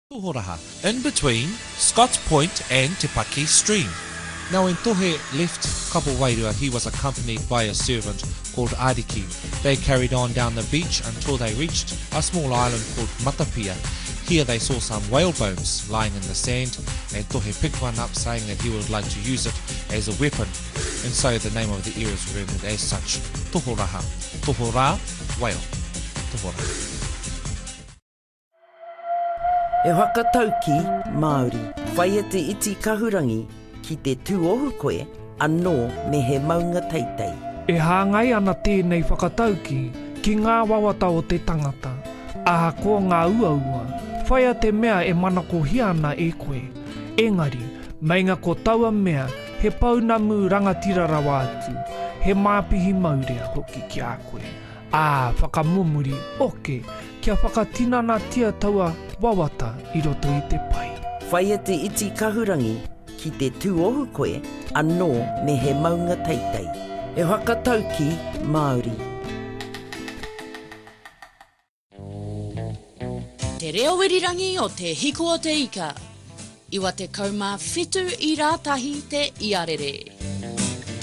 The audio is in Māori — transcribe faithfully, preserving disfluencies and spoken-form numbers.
Tohoraha, in between Scott's Point and Te Paki Stream. Now when Tohe left Kapo Wairua, he was accompanied by a servant called Ariki. They carried on down the beach until they reached a small island called Matapia. Here they saw some whale bones lying in the sand, and Tohe picked one up saying that he would like to use it as a weapon. And so the name of the area is remembered as such, Tohoraha. Tohora, whale. Tohoraha. E whakatauki, Māori, whaia te iti kahurangi ki te tūohu koe, anō me he maunga teitei. E hāngai ana tēnei whakatauki ki ngā wawata o te tangata. Aha ko ngā uaua, whaia te mea e manako hiana e koe. Engari, mainga ko taua mea, he paunamu rangatira rawa atu, he māpihi maurea hoki ki a koe. Ā, whakamumuri, oke, kia whakatinana tia taua wawata i roto i te pai. Whaia te iti kahurangi ki te tūohu koe, anō me he maunga teitei. E whakatauki, Māori. Te reo wirirangi o te hiko o te ika. Iwa te kaumā whitu i rātahi te iarere.